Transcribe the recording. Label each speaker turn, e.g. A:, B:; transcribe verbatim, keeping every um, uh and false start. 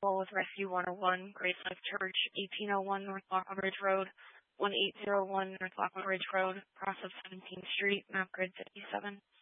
A: Well, with Rescue one oh one, Grace Life Church, eighteen oh one North Lockwood Ridge Road, eighteen oh one North Lockwood Ridge Road, cross of seventeenth Street, map grid fifty-seven.